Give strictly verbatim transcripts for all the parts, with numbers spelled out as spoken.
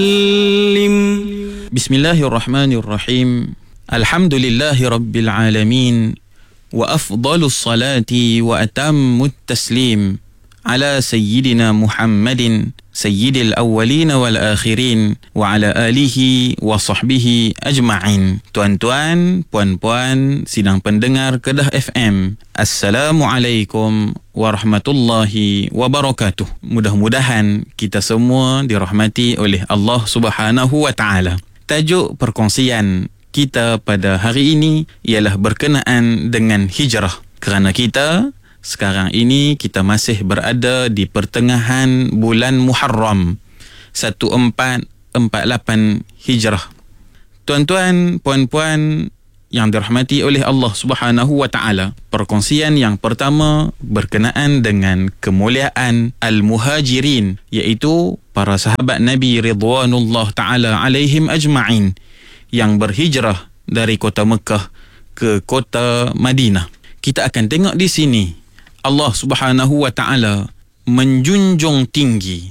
Bismillahirrahmanirrahim. Alhamdulillahi rabbil alamin. Wa afdalus salati wa atammut taslim ala sayyidina Muhammadin sayyidil awwalin wal akhirin wa ala alihi wa sahbihi ajma'in. Tuan-tuan, puan-puan, sidang pendengar Kedah F M, Assalamualaikum warahmatullahi wabarakatuh. Mudah-mudahan kita semua dirahmati oleh Allah Subhanahu wa taala. Tajuk perkongsian kita pada hari ini ialah berkenaan dengan hijrah. Kerana kita sekarang ini kita masih berada di pertengahan bulan Muharram seribu empat ratus empat puluh lapan Hijrah. Tuan-tuan, puan-puan yang dirahmati oleh Allah Subhanahu wa taala, perkongsian yang pertama berkenaan dengan kemuliaan al-muhajirin, iaitu para sahabat Nabi ridwanullah taala alaihim ajma'in yang berhijrah dari kota Mekah ke kota Madinah. Kita akan tengok di sini Allah Subhanahu wa taala menjunjung tinggi,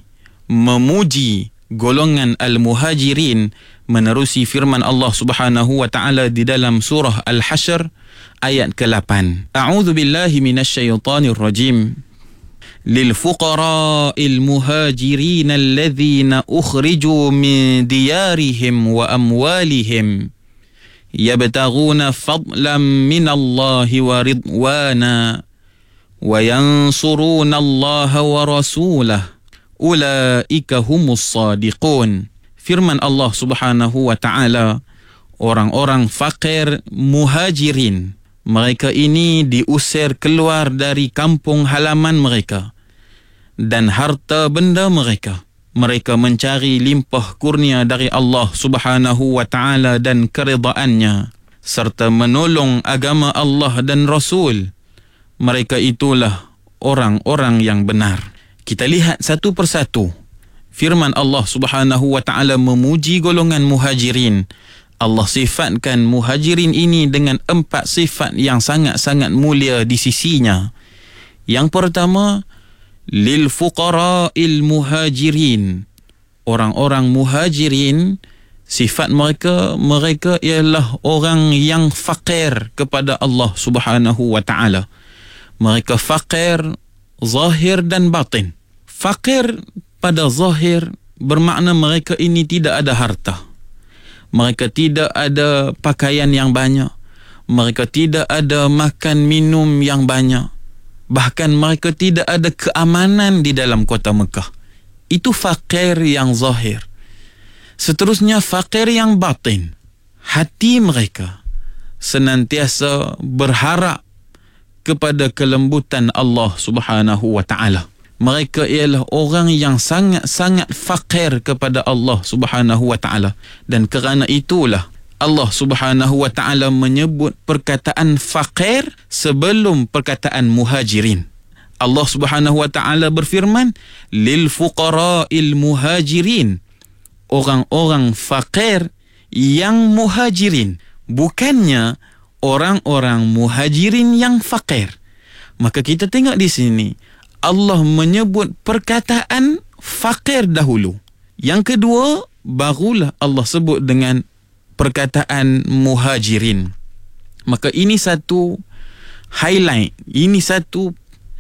memuji golongan al-muhajirin menerusi firman Allah Subhanahu wa taala di dalam surah Al-Hasyr ayat ke lapan. A'udzu billahi minasyaitonir rajim. Lil fuqara'il muhajirin alladhina ukhriju min diyarihim wa amwalihim yabtaghuna fadlan minallahi wa ridwana wa yansuruna Allah wa rasulah ulaika humus sadiqun. Firman Allah Subhanahu wa taala, orang-orang fakir muhajirin, mereka ini diusir keluar dari kampung halaman mereka dan harta benda mereka. Mereka mencari limpah kurnia dari Allah Subhanahu wa taala dan keridhaannya serta menolong agama Allah dan Rasul. Mereka itulah orang-orang yang benar. Kita lihat satu persatu. Firman Allah Subhanahu wa taala memuji golongan muhajirin. Allah sifatkan muhajirin ini dengan empat sifat yang sangat-sangat mulia di sisinya. Yang pertama, lil fuqara'il muhajirin. Orang-orang muhajirin, sifat mereka, mereka ialah orang yang fakir kepada Allah Subhanahu wa taala. Mereka fakir zahir dan batin. Fakir pada zahir bermakna mereka ini tidak ada harta. Mereka tidak ada pakaian yang banyak. Mereka tidak ada makan minum yang banyak. Bahkan mereka tidak ada keamanan di dalam kota Mekah. Itu fakir yang zahir. Seterusnya fakir yang batin. Hati mereka senantiasa berharap kepada kelembutan Allah Subhanahu wa taala. Mereka ialah orang yang sangat-sangat fakir kepada Allah Subhanahu wa taala, dan kerana itulah Allah Subhanahu wa taala menyebut perkataan fakir sebelum perkataan muhajirin. Allah Subhanahu wa taala berfirman, lil fuqara'il muhajirin. Orang-orang fakir yang muhajirin, bukannya orang-orang muhajirin yang fakir. Maka kita tengok di sini Allah menyebut perkataan fakir dahulu. Yang kedua, barulah Allah sebut dengan perkataan muhajirin. Maka ini satu highlight, ini satu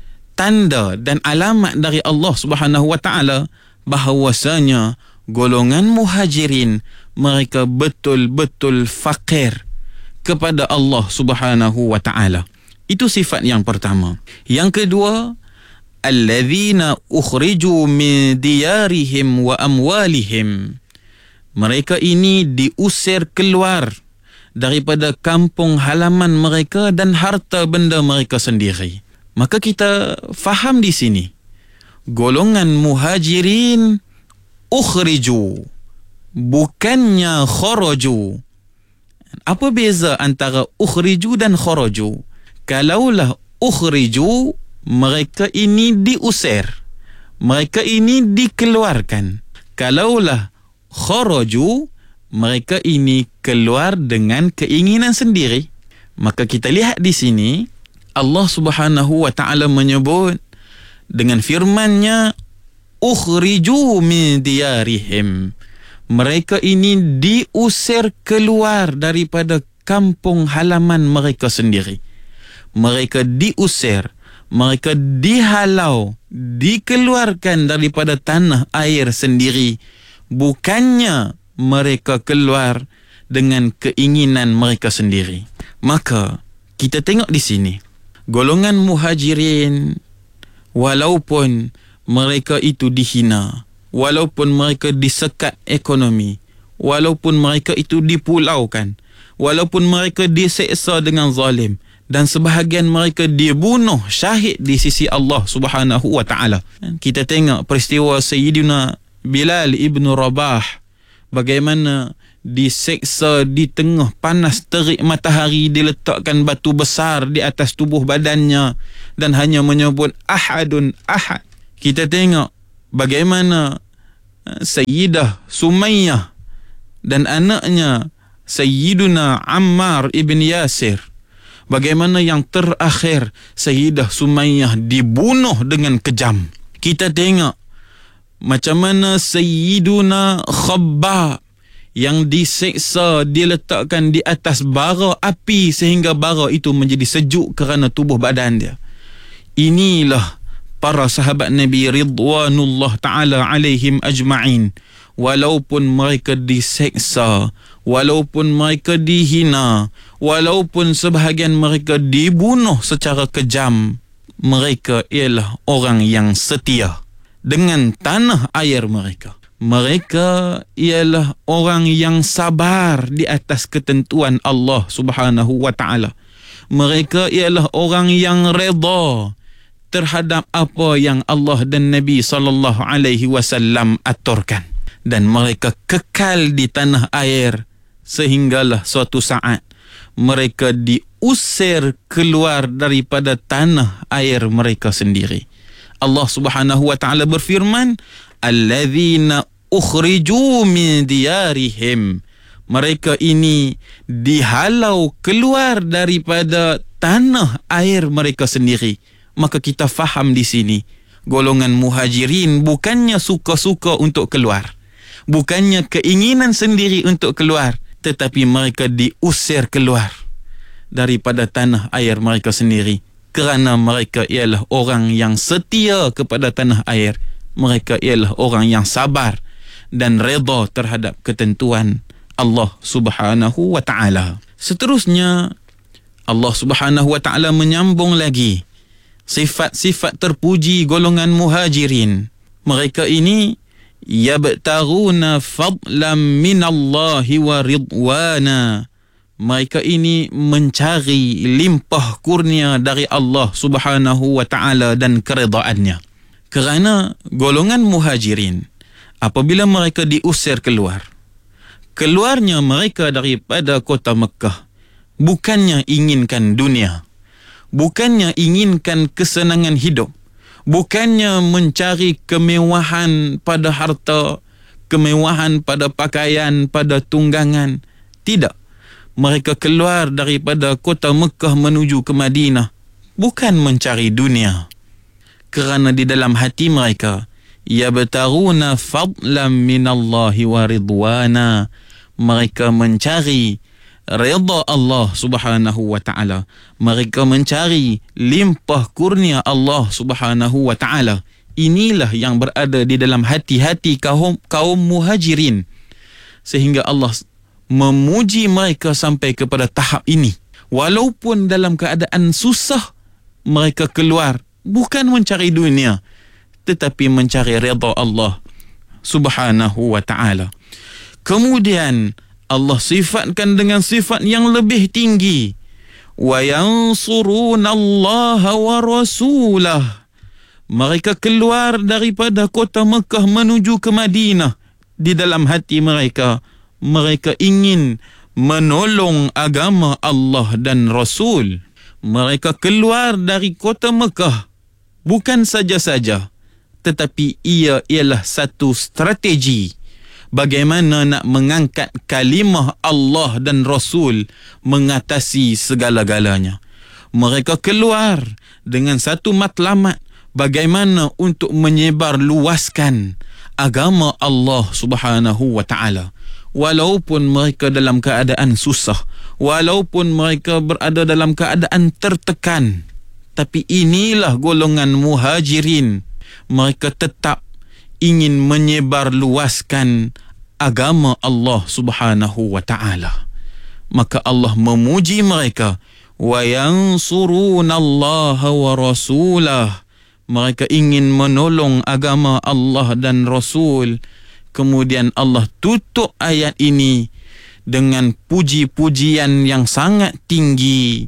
tanda dan alamat dari Allah Subhanahu wa taala bahawasanya golongan muhajirin mereka betul-betul fakir kepada Allah Subhanahu wa taala. Itu sifat yang pertama. Yang kedua, alladzina ukhriju min diyarihim wa amwalihim. Mereka ini diusir keluar daripada kampung halaman mereka dan harta benda mereka sendiri. Maka kita faham di sini, golongan muhajirin ukhriju, bukannya kharaju. Apa beza antara ukhriju dan kharaju? Kalaulah ukhriju, mereka ini diusir, mereka ini dikeluarkan. Kalaulah kharaju, mereka ini keluar dengan keinginan sendiri. Maka kita lihat di sini Allah Subhanahu wa taala menyebut dengan firman-Nya ukhriju min diyarihim. Mereka ini diusir keluar daripada kampung halaman mereka sendiri. Mereka diusir, mereka dihalau, dikeluarkan daripada tanah air sendiri. Bukannya mereka keluar dengan keinginan mereka sendiri. Maka kita tengok di sini, golongan muhajirin, walaupun mereka itu dihina, walaupun mereka disekat ekonomi, walaupun mereka itu dipulaukan, walaupun mereka diseksa dengan zalim, dan sebahagian mereka dibunuh syahid di sisi Allah Subhanahu wa taala. Kita tengok peristiwa Sayyidina Bilal ibn Rabah, bagaimana diseksa di tengah panas terik matahari, diletakkan batu besar di atas tubuh badannya dan hanya menyebut ahadun ahad. Kita tengok bagaimana Sayyidah Sumayyah dan anaknya Sayyiduna Ammar ibn Yasir, bagaimana yang terakhir Sayyidah Sumayyah dibunuh dengan kejam. Kita tengok macam mana Sayyiduna Khabbab yang diseksa, diletakkan di atas bara api sehingga bara itu menjadi sejuk kerana tubuh badan dia. Inilah para sahabat Nabi ridwanullah ta'ala alaihim ajma'in. Walaupun mereka diseksa, walaupun mereka dihina, walaupun sebahagian mereka dibunuh secara kejam, mereka ialah orang yang setia dengan tanah air mereka. Mereka ialah orang yang sabar di atas ketentuan Allah Subhanahu wa taala. Mereka ialah orang yang redha terhadap apa yang Allah dan Nabi sallallahu alaihi wasallam aturkan, dan mereka kekal di tanah air sehinggalah suatu saat mereka diusir keluar daripada tanah air mereka sendiri. Allah Subhanahu wa taala berfirman, alladzina ukhriju min diyarihim, mereka ini dihalau keluar daripada tanah air mereka sendiri. Maka kita faham di sini, golongan muhajirin bukannya suka-suka untuk keluar, bukannya keinginan sendiri untuk keluar, tetapi mereka diusir keluar daripada tanah air mereka sendiri kerana mereka ialah orang yang setia kepada tanah air. Mereka ialah orang yang sabar dan redha terhadap ketentuan Allah Subhanahu wa taala. Seterusnya Allah Subhanahu wa taala menyambung lagi sifat-sifat terpuji golongan muhajirin. Mereka ini yabtaguna fadlan minallahi wa ridwana. Mereka ini mencari limpah kurnia dari Allah Subhanahu wa taala dan keredaannya. Kerana golongan muhajirin, apabila mereka diusir keluar, keluarnya mereka daripada kota Mekah bukannya inginkan dunia, bukannya inginkan kesenangan hidup, bukannya mencari kemewahan pada harta, kemewahan pada pakaian, pada tunggangan. Tidak. Mereka keluar daripada kota Mekah menuju ke Madinah bukan mencari dunia, kerana di dalam hati mereka yabtaruna fadlan minallahi wa ridwana, mereka mencari redha Allah Subhanahu wa taala, mereka mencari limpah kurnia Allah Subhanahu wa taala. Inilah yang berada di dalam hati-hati kaum kaum muhajirin, sehingga Allah memuji mereka sampai kepada tahap ini. Walaupun dalam keadaan susah, mereka keluar bukan mencari dunia, tetapi mencari redha Allah Subhanahu wa ta'ala. Kemudian Allah sifatkan dengan sifat yang lebih tinggi, wa yansurunallaha wa rasulah. Mereka keluar daripada kota Mekah menuju ke Madinah. Di dalam hati mereka, mereka ingin menolong agama Allah dan Rasul. Mereka keluar dari kota Mekah bukan saja-saja, tetapi ia ialah satu strategi bagaimana nak mengangkat kalimah Allah dan Rasul mengatasi segala-galanya. Mereka keluar dengan satu matlamat, bagaimana untuk menyebar luaskan agama Allah Subhanahu wa ta'ala. Walaupun mereka dalam keadaan susah, walaupun mereka berada dalam keadaan tertekan, tapi inilah golongan muhajirin. Mereka tetap ingin menyebarluaskan agama Allah Subhanahu wa ta'ala. Maka Allah memuji mereka, wa yansurunallaha wa rasulah. Mereka ingin menolong agama Allah dan Rasul. Kemudian Allah tutup ayat ini dengan puji-pujian yang sangat tinggi.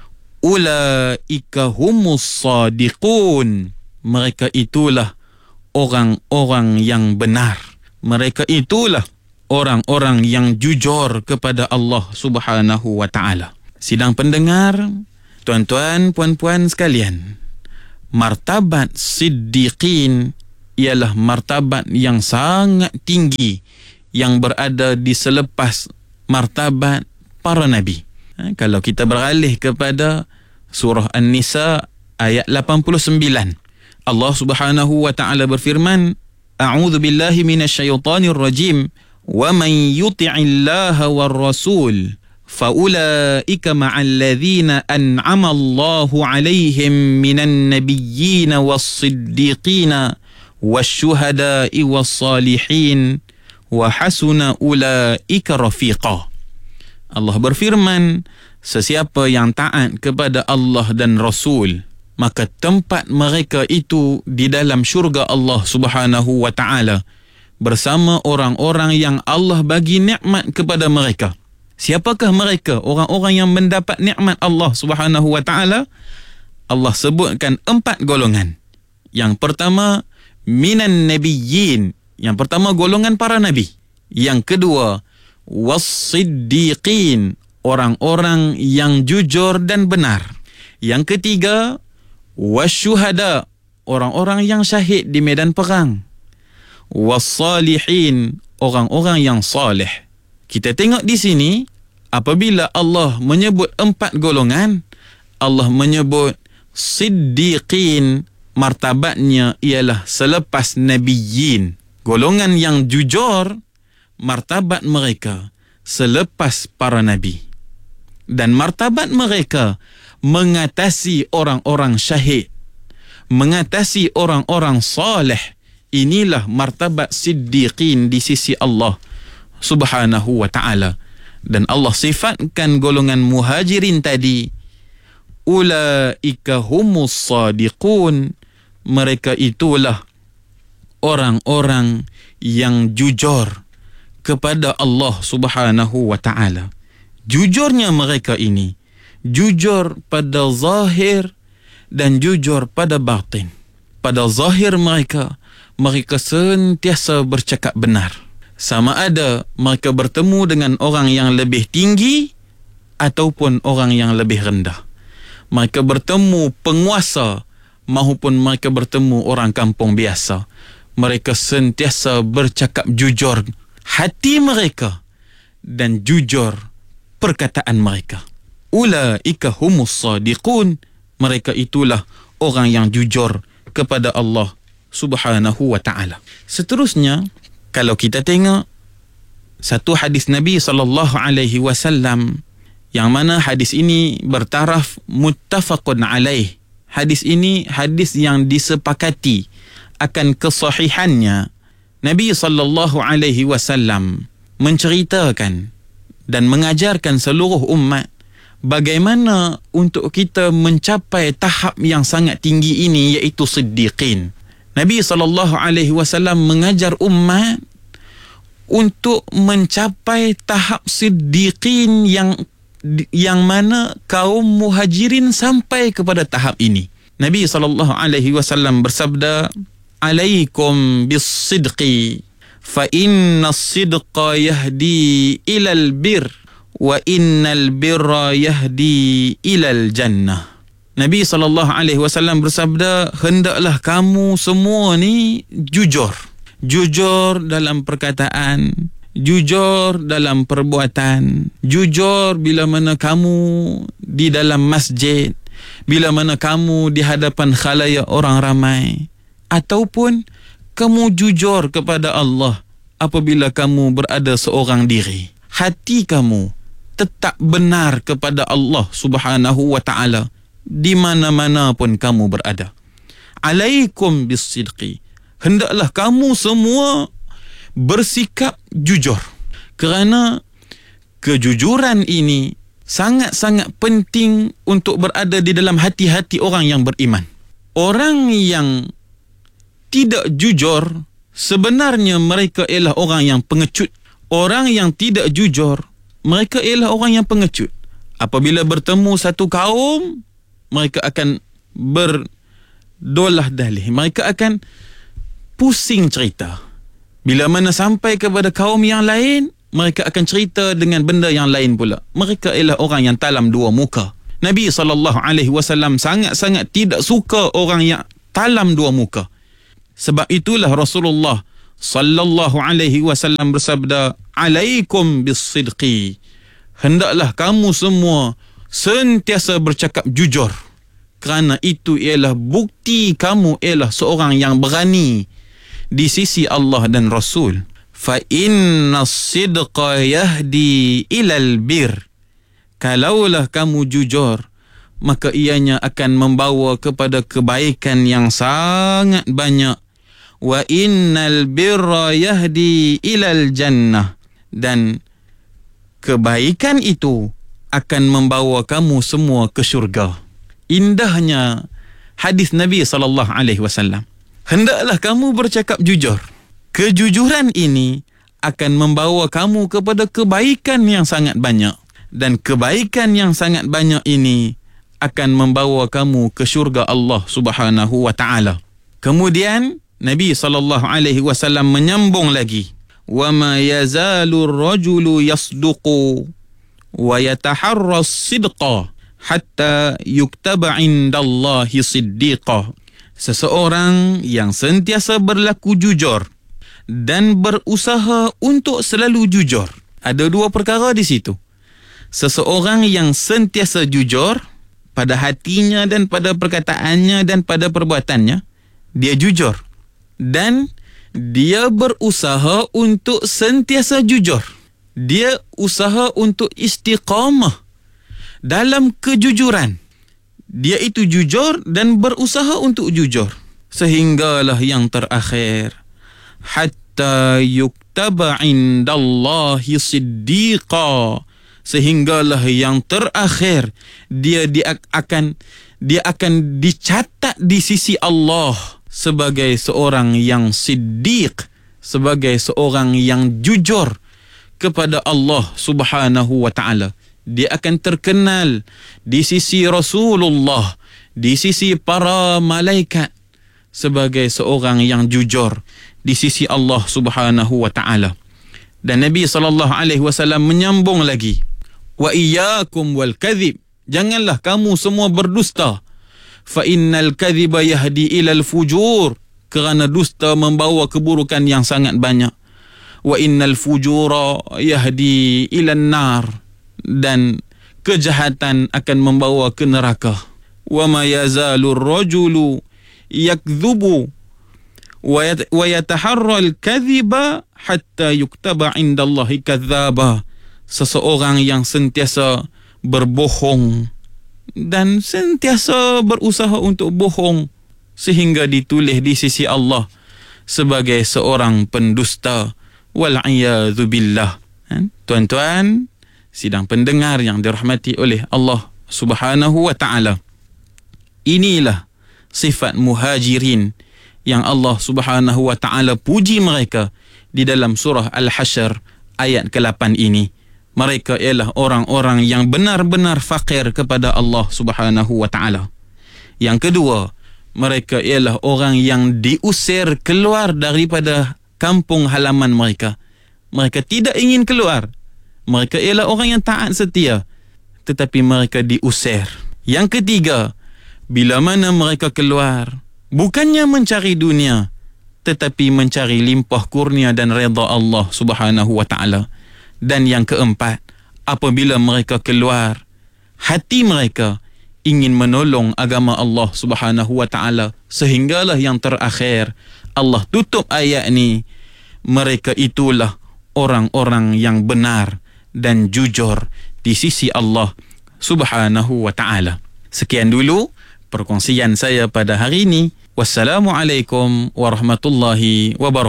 Ulaika humus sadiqun. Mereka itulah orang-orang yang benar. Mereka itulah orang-orang yang jujur kepada Allah Subhanahu wa ta'ala. Sidang pendengar, tuan-tuan, puan-puan sekalian, martabat siddiqin ialah martabat yang sangat tinggi yang berada di selepas martabat para nabi. Ha, kalau kita beralih kepada surah An-Nisa ayat lapan puluh sembilan, Allah Subhanahu wa ta'ala berfirman, A'udzu billahi minasyaitonir rajim, wa man yuti'illaha war rasul faulaika ma'al ladzina an'ama Allahu 'alaihim minan nabiyyin was-siddiqina wasyuhada'i was-salihin wa hasuna ulaika rafiqa. Allah berfirman, sesiapa yang taat kepada Allah dan Rasul, maka tempat mereka itu di dalam syurga Allah Subhanahu wa ta'ala bersama orang-orang yang Allah bagi nikmat kepada mereka. Siapakah mereka? Orang-orang yang mendapat nikmat Allah Subhanahu wa ta'ala. Allah sebutkan empat golongan. Yang pertama, minan nabiyyin. Yang pertama, golongan para nabi. Yang kedua, was-siddiqin. Orang-orang yang jujur dan benar. Yang ketiga, wasyuhada. Orang-orang yang syahid di medan perang. Was-salihin. Orang-orang yang salih. Kita tengok di sini, apabila Allah menyebut empat golongan, Allah menyebut siddiqin, martabatnya ialah selepas nabiyyin. Golongan yang jujur, martabat mereka selepas para nabi. Dan martabat mereka mengatasi orang-orang syahid, mengatasi orang-orang salih. Inilah martabat siddiqin di sisi Allah Subhanahu wa ta'ala. Dan Allah sifatkan golongan muhajirin tadi, ulaika humus sadiqun. Mereka itulah orang-orang yang jujur kepada Allah Subhanahu wa ta'ala. Jujurnya mereka ini, jujur pada zahir dan jujur pada batin. Pada zahir mereka, mereka sentiasa bercakap benar. Sama ada mereka bertemu dengan orang yang lebih tinggi ataupun orang yang lebih rendah. Mereka bertemu penguasa maupun mereka bertemu orang kampung biasa. Mereka sentiasa bercakap jujur hati mereka dan jujur perkataan mereka. Ulaika humus sadiqun. Mereka itulah orang yang jujur kepada Allah Subhanahu wa ta'ala. Seterusnya, kalau kita tengok satu hadis Nabi sallallahu alaihi wasallam, yang mana hadis ini bertaraf muttafaqun alaih. Hadis ini hadis yang disepakati akan kesahihannya. Nabi sallallahu alaihi wasallam menceritakan dan mengajarkan seluruh umat bagaimana untuk kita mencapai tahap yang sangat tinggi ini, iaitu siddiqin. Nabi sallallahu alaihi wasallam mengajar umat untuk mencapai tahap siddiqin yang yang mana kaum muhajirin sampai kepada tahap ini. Nabi sallallahu alaihi wasallam bersabda, "Alaikum bis-sidqi, fa inna as-sidqa yahdi ilal bir, wa innal birra yahdi ilal jannah." Nabi sallallahu alaihi wasallam bersabda, hendaklah kamu semua ni jujur. Jujur dalam perkataan, jujur dalam perbuatan, jujur bila mana kamu di dalam masjid, bila mana kamu di hadapan khalayak orang ramai, ataupun kamu jujur kepada Allah apabila kamu berada seorang diri. Hati kamu tetap benar kepada Allah Subhanahu wa ta'ala di mana-mana pun kamu berada. Alaikum bisidqi. Hendaklah kamu semua bersikap jujur. Kerana kejujuran ini sangat-sangat penting untuk berada di dalam hati-hati orang yang beriman. Orang yang tidak jujur, sebenarnya mereka ialah orang yang pengecut. Orang yang tidak jujur, mereka ialah orang yang pengecut. Apabila bertemu satu kaum, mereka akan berdolah dalih. Mereka akan pusing cerita. Bila mana sampai kepada kaum yang lain, mereka akan cerita dengan benda yang lain pula. Mereka ialah orang yang talam dua muka. Nabi sallallahu alaihi wasallam sangat-sangat tidak suka orang yang talam dua muka. Sebab itulah Rasulullah sallallahu alaihi wasallam bersabda, alaikum bisidqi. Hendaklah kamu semua sentiasa bercakap jujur. Kerana itu ialah bukti kamu ialah seorang yang berani di sisi Allah dan Rasul. Fa inna sidqa yahdi ilal bir. Kalaulah kamu jujur, maka ianya akan membawa kepada kebaikan yang sangat banyak. Wa innal birra yahdi ilal jannah. Dan kebaikan itu akan membawa kamu semua ke syurga. Indahnya hadis Nabi sallallahu alaihi wasallam. Hendaklah kamu bercakap jujur. Kejujuran ini akan membawa kamu kepada kebaikan yang sangat banyak. Dan kebaikan yang sangat banyak ini akan membawa kamu ke syurga Allah Subhanahu wa ta'ala. Kemudian Nabi sallallahu alaihi wasallam menyambung lagi, wa ma yazalu ar-rajulu yasduqu wa yataharra as-sidqa hatta yuktaba 'indallahi siddiqa. Seseorang yang sentiasa berlaku jujur dan berusaha untuk selalu jujur. Ada dua perkara di situ. Seseorang yang sentiasa jujur pada hatinya dan pada perkataannya dan pada perbuatannya, dia jujur. Dan dia berusaha untuk sentiasa jujur. Dia usaha untuk istiqamah dalam kejujuran. Dia itu jujur dan berusaha untuk jujur. Sehinggalah yang terakhir, hatta yuktaba 'indallahi siddiqa. Sehinggalah yang terakhir, dia, dia akan dia akan dicatat di sisi Allah sebagai seorang yang siddiq, sebagai seorang yang jujur kepada Allah Subhanahu wa ta'ala. Dia akan terkenal di sisi Rasulullah, di sisi para malaikat sebagai seorang yang jujur di sisi Allah Subhanahu wa ta'ala. Dan Nabi sallallahu alaihi wasallam menyambung lagi, wa iyyakum wal kadhib. Janganlah kamu semua berdusta. Fa innal kadhiba yahdi ilal fujur. Kerana dusta membawa keburukan yang sangat banyak. Wa innal fujura yahdi ilan nar. Dan kejahatan akan membawa ke neraka. Wa ma yazalur rajulu yakdhubu wa yataharra al-kadhiba hatta yuktaba 'indallahi kadzdzaba. Seseorang yang sentiasa berbohong dan sentiasa berusaha untuk bohong sehingga ditulis di sisi Allah sebagai seorang pendusta. Wal'iyadzu billah. Tuan-tuan, sidang pendengar yang dirahmati oleh Allah Subhanahu wa ta'ala, inilah sifat muhajirin yang Allah Subhanahu wa ta'ala puji mereka di dalam surah Al-Hasyr ayat ke lapan ini. Mereka ialah orang-orang yang benar-benar fakir kepada Allah Subhanahu wa ta'ala. Yang kedua, mereka ialah orang yang diusir keluar daripada kampung halaman mereka. Mereka tidak ingin keluar. Mereka ialah orang yang taat setia, tetapi mereka diusir. Yang ketiga, bila mana mereka keluar, bukannya mencari dunia, tetapi mencari limpah kurnia dan redha Allah Subhanahu wa ta'ala. Dan yang keempat, apabila mereka keluar, hati mereka ingin menolong agama Allah Subhanahu wa ta'ala. Sehinggalah yang terakhir, Allah tutup ayat ni, mereka itulah orang-orang yang benar dan jujur di sisi Allah Subhanahu wa ta'ala. Sekian dulu perkongsian saya pada hari ini. Wassalamualaikum warahmatullahi wabarakatuh.